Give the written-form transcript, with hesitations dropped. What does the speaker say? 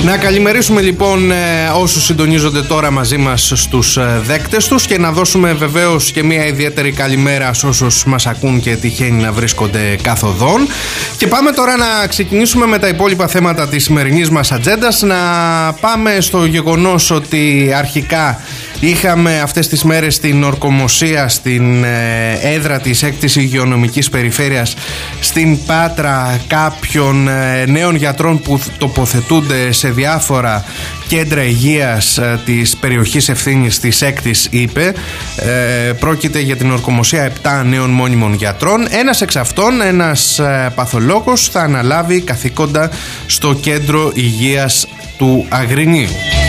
Να καλημερίσουμε λοιπόν όσους συντονίζονται τώρα μαζί μας στους δέκτες τους και να δώσουμε βεβαίως και μια ιδιαίτερη καλημέρα σε όσους μας ακούν και τυχαίνει να βρίσκονται καθοδόν. Και πάμε τώρα να ξεκινήσουμε με τα υπόλοιπα θέματα της σημερινής μας ατζέντας. Να πάμε στο γεγονός ότι αρχικά είχαμε αυτές τις μέρες την ορκομοσία στην έδρα της 6ης Υγειονομικής Περιφέρειας στην Πάτρα κάποιων νέων γιατρών που τοποθετούνται σε διάφορα κέντρα υγείας της περιοχής ευθύνης της 6ης ΥΠΕ. Πρόκειται για την ορκομοσία 7 νέων μόνιμων γιατρών. Ένας εξ αυτών, ένας παθολόγος, θα αναλάβει καθήκοντα στο κέντρο υγείας του Αγρινίου.